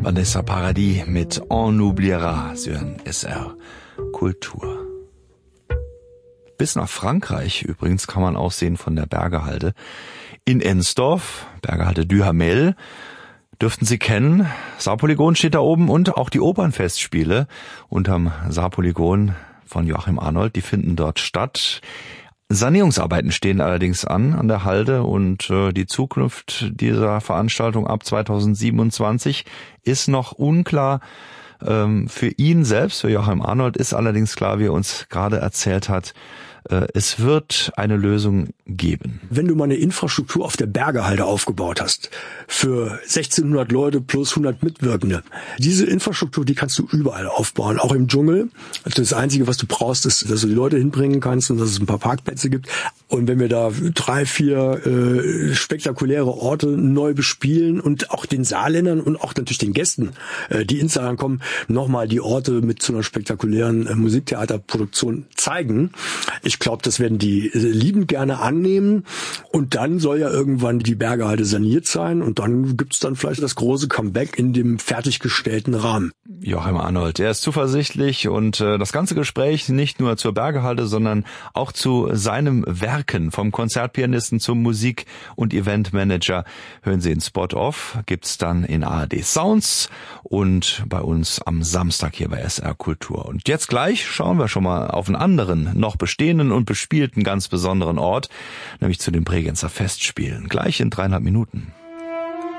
Vanessa Paradis mit On oubliera sur SR Kultur. Bis nach Frankreich übrigens kann man auch sehen von der Bergerhalde. In Ensdorf, Bergerhalde Duhamel, dürften Sie kennen. Saarpolygon steht da oben und auch die Opernfestspiele unterm Saarpolygon von Joachim Arnold, die finden dort statt. Sanierungsarbeiten stehen allerdings an der Halde und die Zukunft dieser Veranstaltung ab 2027 ist noch unklar. Für ihn selbst, für Joachim Arnold, ist allerdings klar, wie er uns gerade erzählt hat, es wird eine Lösung geben. Wenn du mal eine Infrastruktur auf der Bergerhalde aufgebaut hast, für 1600 Leute plus 100 Mitwirkende, diese Infrastruktur, die kannst du überall aufbauen, auch im Dschungel. Also das Einzige, was du brauchst, ist, dass du die Leute hinbringen kannst und dass es ein paar Parkplätze gibt. Und wenn wir da 3, 4 spektakuläre Orte neu bespielen und auch den Saarländern und auch natürlich den Gästen, die ins Saarland kommen, nochmal die Orte mit so einer spektakulären Musiktheaterproduktion zeigen. Ich glaube, das werden die liebend gerne annehmen. Und dann soll ja irgendwann die Bergerhalde saniert sein. Und dann gibt's dann vielleicht das große Comeback in dem fertiggestellten Rahmen. Joachim Arnold, er ist zuversichtlich und das ganze Gespräch nicht nur zur Bergerhalde, sondern auch zu seinem Werken, vom Konzertpianisten zum Musik- und Eventmanager, hören Sie in Spot Off, gibt's dann in ARD Sounds und bei uns am Samstag hier bei SR Kultur. Und jetzt gleich schauen wir schon mal auf einen anderen, noch bestehenden und bespielten ganz besonderen Ort, nämlich zu den Bregenzer Festspielen. Gleich in 3,5 Minuten.